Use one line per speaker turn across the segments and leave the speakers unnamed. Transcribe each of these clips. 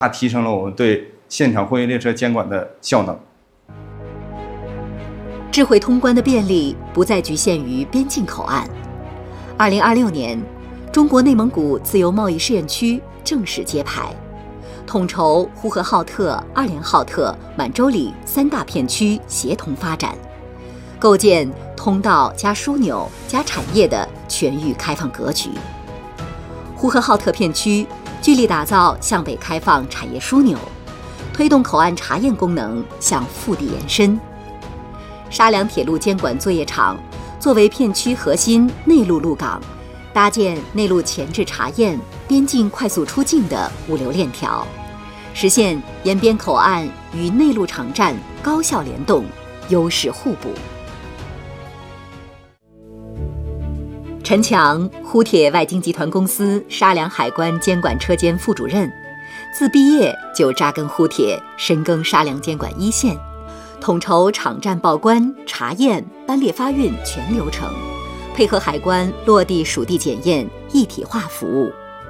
它提升了我们对现场货运列车监管的效能。
智慧通关的便利不再局限于边境口岸。2026年，中国内蒙古自由贸易试验区正式揭牌，统筹呼和浩特、2连浩特、满洲里3大片区协同发展，构建通道加枢纽加产业的全域开放格局。呼和浩特片区聚力打造向北开放产业枢纽，推动口岸查验功能向腹地延伸。沙良铁路监管作业场作为片区核心内陆路港，搭建内陆前置查验、边境快速出境的物流链条，实现沿边口岸与内陆场站高效联动，优势互补。陈强，呼铁外经集团公司沙良海关监管车间副主任，自毕业就扎根呼铁，深耕沙良监管一线，统筹场站报关、查验、班列发运全流程，配合海关落地属地检验一体化服务。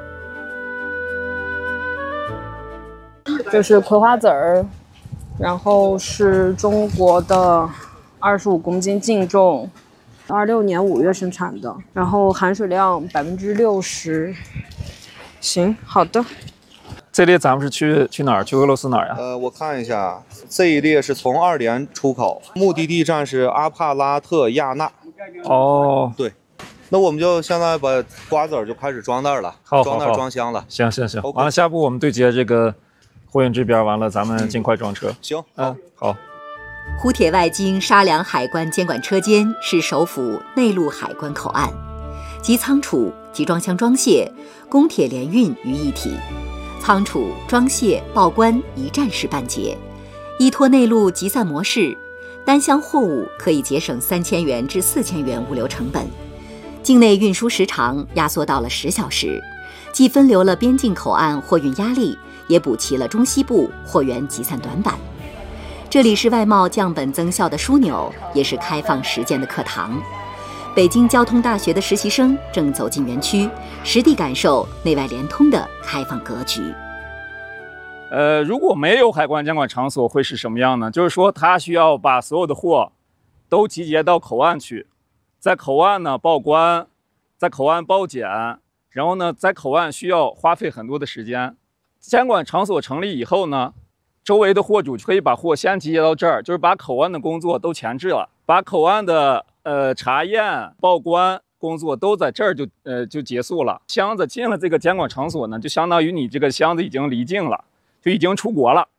这是葵花籽儿，然后是中国的25公斤净重，26年5月生产的，然后含水量60%。行，好的。
这列咱们是去哪儿？去俄罗斯哪儿呀？
我看一下，这一列是从2连出口，目的地站是阿帕拉特亚纳。
哦，
对，那我们就现在把瓜子儿就开始装袋了，装袋装箱了。
行，完了，下步我们对接这个货运指标，完了咱们尽快装车。
行，
好。
呼铁外经沙良海关监管车间是首府内陆海关口岸，集仓储、集装箱装卸、公铁联运于一体，仓储、装卸、报关一站式办结，依托内陆集散模式，单箱货物可以节省3000元至4000元物流成本，境内运输时长压缩到了10小时，既分流了边境口岸货运压力，也补齐了中西部货源集散短板。这里是外贸降本增效的枢纽，也是开放实践的课堂。北京交通大学的实习生正走进园区，实地感受内外联通的开放格局。
如果没有海关监管场所会是什么样呢？就是说它需要把所有的货都集结到口岸去，在口岸呢报关，在口岸报检，然后呢在口岸需要花费很多的时间。监管场所成立以后呢，周围的货主就可以把货先集结到这儿，就是把口岸的工作都前置了，把口岸的查验、报关工作都在这儿就结束了。箱子进了这个监管场所呢，就相当于你这个箱子已经离境了，就已经出国了。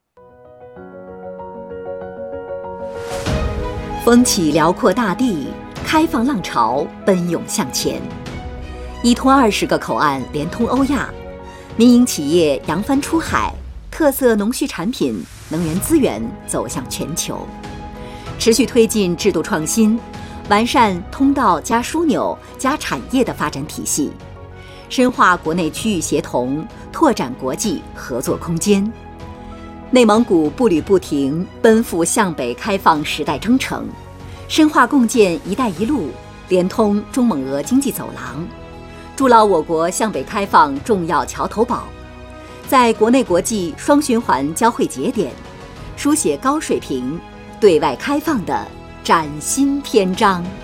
风起辽阔大地，开放浪潮奔涌向前。一通20个口岸连通欧亚，民营企业扬帆出海，特色农畜产品、能源资源走向全球。持续推进制度创新，完善通道加枢纽加产业的发展体系，深化国内区域协同，拓展国际合作空间。内蒙古步履不停，奔赴向北开放时代征程，深化共建“一带一路”，连通中蒙俄经济走廊，筑牢我国向北开放重要桥头堡，在国内国际双循环交汇节点，书写高水平对外开放的崭新篇章。